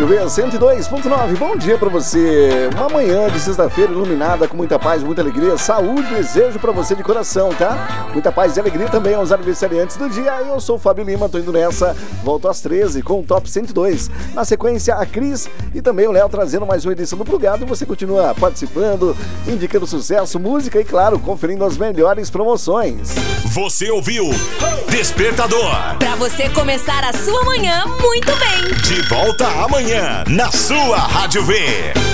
Rádio V 102.9. Bom dia pra você. Uma manhã de sexta-feira iluminada com muita paz, muita alegria, saúde, desejo pra você de coração, tá? Muita paz e alegria também aos aniversariantes do dia. Eu sou o Fábio Lima, tô indo nessa. Volto às 13 com o Top 102. Na sequência, a Cris e também o Léo trazendo mais uma edição do Plugado. Você continua participando, indicando sucesso, música e, claro, conferindo as melhores promoções. Você ouviu Despertador. Pra você começar a sua manhã muito bem. De volta amanhã na sua Rádio V.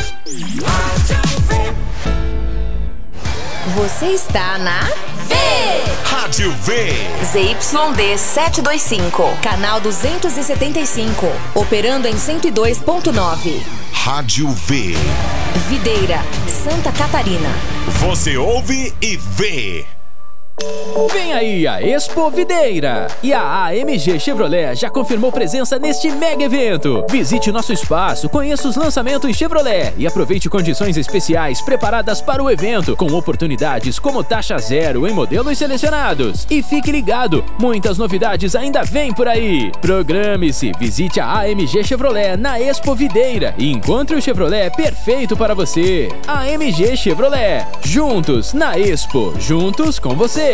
Você está na V. Rádio V. ZYD 725, canal 275, operando em 102.9. Rádio V. Videira, Santa Catarina. Você ouve e vê. Vem aí a Expo Videira e a AMG Chevrolet já confirmou presença neste mega evento. Visite nosso espaço, conheça os lançamentos Chevrolet e aproveite condições especiais preparadas para o evento, com oportunidades como taxa zero em modelos selecionados. E fique ligado, muitas novidades ainda vêm por aí. Programe-se, visite a AMG Chevrolet na Expo Videira e encontre o Chevrolet perfeito para você. AMG Chevrolet, juntos na Expo, juntos com você.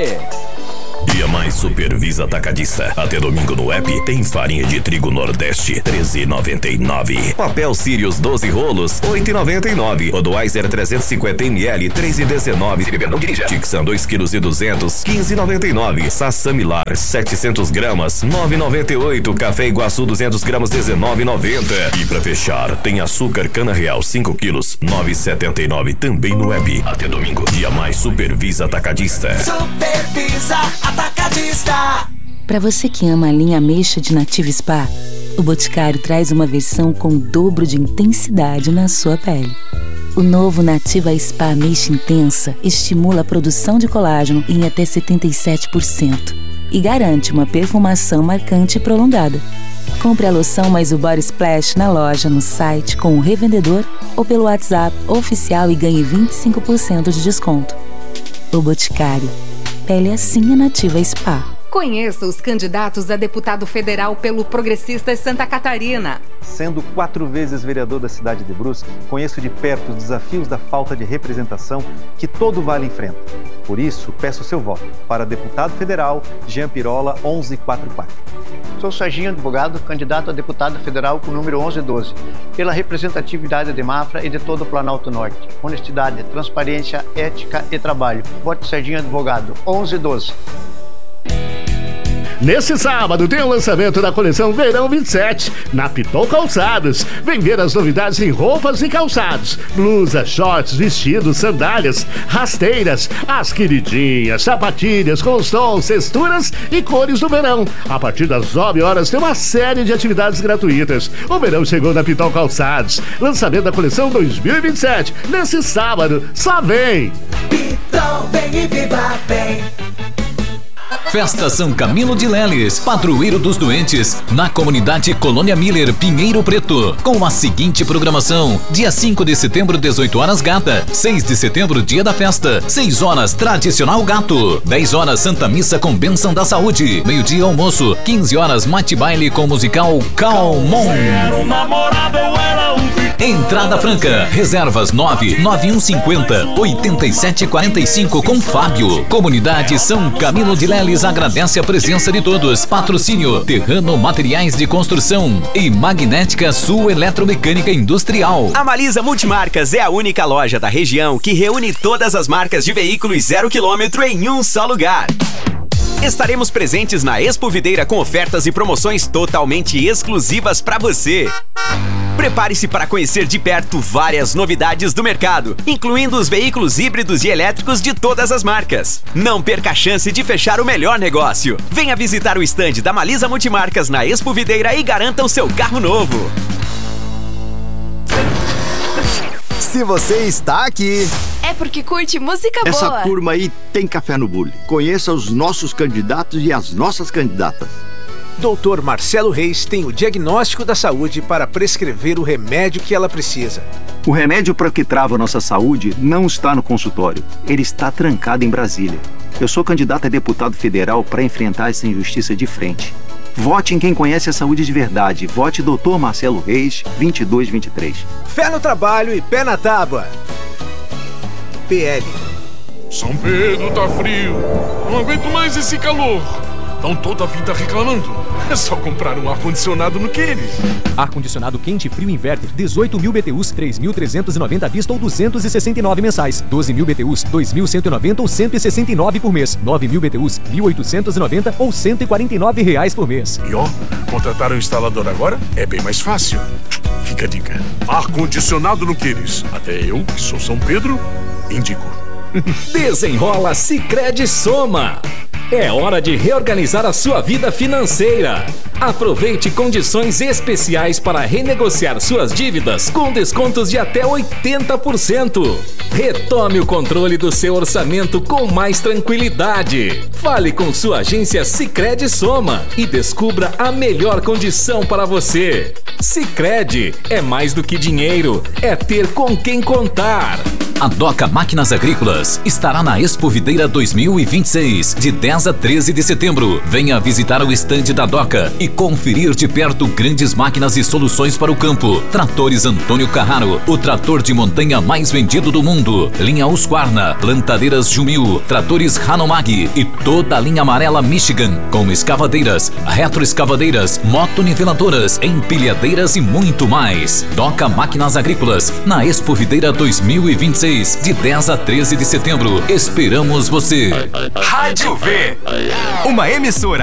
Dia Mais Supervisa Atacadista. Até domingo no app tem farinha de trigo Nordeste, R$13,99. Papel Sirius 12 rolos, R$8,99. Budweiser 350 ml, R$3,19. Se beber não dirija. Tixan 2,2 kg, R$15,99. Sassamilar 700 gramas, R$9,98. Café Iguaçu 200 gramas, R$19,90. E pra fechar, tem açúcar Cana Real 5 quilos, R$9,79. Também no app. Até domingo. Dia Mais Supervisa Atacadista. Supervisa Atacadista. Para você que ama a linha ameixa de Nativa Spa, o Boticário traz uma versão com o dobro de intensidade na sua pele. O novo Nativa Spa Ameixa Intensa estimula a produção de colágeno em até 77% e garante uma perfumação marcante e prolongada. Compre a loção mais o Body Splash na loja, no site, com o revendedor ou pelo WhatsApp oficial e ganhe 25% de desconto. O Boticário. Pele assim é Nativa Spa. Conheça os candidatos a deputado federal pelo Progressistas Santa Catarina. Sendo 4 vezes vereador da cidade de Brusque, conheço de perto os desafios da falta de representação que todo Vale enfrenta. Por isso, peço seu voto para deputado federal Jean Pirola 1144. Sou Serginho Advogado, candidato a deputado federal com o número 1112, pela representatividade de Mafra e de todo o Planalto Norte. Honestidade, transparência, ética e trabalho. Vote Serginho Advogado 1112. Nesse sábado tem o lançamento da coleção Verão 27 na Pitol Calçados. Vem ver as novidades em roupas e calçados, blusas, shorts, vestidos, sandálias, rasteiras, as queridinhas, sapatilhas com os tons, texturas e cores do verão. A partir das 9 horas tem uma série de atividades gratuitas. O verão chegou na Pitol Calçados. Lançamento da coleção 2027 nesse sábado. Só vem! Pitol, vem e viva bem. Festa São Camilo de Leles, padroeiro dos doentes, na comunidade Colônia Miller, Pinheiro Preto, com a seguinte programação: dia 5 de setembro, 18 horas Gata, 6 de setembro, dia da festa, 6 horas Tradicional Gato, 10 horas Santa Missa com Bênção da Saúde, meio-dia almoço, 15 horas Mate Baile com musical Calmon. Entrada franca, reservas 99150-8745 com Fábio. Comunidade São Camilo de Leles agradece a presença de todos. Patrocínio Terrano Materiais de Construção e Magnética Sul Eletromecânica Industrial. A Malisa Multimarcas é a única loja da região que reúne todas as marcas de veículos 0 km em um só lugar. Estaremos presentes na Expo Videira com ofertas e promoções totalmente exclusivas para você. Prepare-se para conhecer de perto várias novidades do mercado, incluindo os veículos híbridos e elétricos de todas as marcas. Não perca a chance de fechar o melhor negócio. Venha visitar o estande da Malisa Multimarcas na Expo Videira e garanta o seu carro novo. Se você está aqui, é porque curte música boa. Essa turma aí tem café no bule. Conheça os nossos candidatos e as nossas candidatas. Dr. Marcelo Reis tem o diagnóstico da saúde para prescrever o remédio que ela precisa. O remédio para o que trava a nossa saúde não está no consultório. Ele está trancado em Brasília. Eu sou candidato a deputado federal para enfrentar essa injustiça de frente. Vote em quem conhece a saúde de verdade. Vote Dr. Marcelo Reis, 2223. Fé no trabalho e pé na tábua. PL. São Pedro tá frio. Não aguento mais esse calor. Estão toda a vida reclamando. É só comprar um ar-condicionado no Queires. Ar-condicionado quente e frio inverter, 18.000 BTUs, 3.390 à vista ou 269 mensais. 12.000 BTUs, 2.190 ou 169 por mês. 9.000 BTUs, 1.890 ou 149 reais por mês. E ó, contratar um instalador agora é bem mais fácil. Fica a dica. Ar-condicionado no Queires. Até eu, que sou São Pedro, indico. Desenrola Sicredi Soma. É hora de reorganizar a sua vida financeira. Aproveite condições especiais para renegociar suas dívidas com descontos de até 80%. Retome o controle do seu orçamento com mais tranquilidade. Fale com sua agência Sicredi Soma e descubra a melhor condição para você. Sicredi é mais do que dinheiro, é ter com quem contar. A Doca Máquinas Agrícolas estará na Expo Videira 2026, de 10 a 13 de setembro. Venha visitar o estande da Doca e conferir de perto grandes máquinas e soluções para o campo. Tratores Antônio Carraro, o trator de montanha mais vendido do mundo. Linha Husqvarna, plantadeiras Jumil, tratores Hanomag e toda a linha amarela Michigan, com escavadeiras, retroescavadeiras, motoniveladoras, empilhadeiras e muito mais. Doca Máquinas Agrícolas, na Expo Videira 2026. De 10 a 13 de setembro. Esperamos você. Rádio V, uma emissora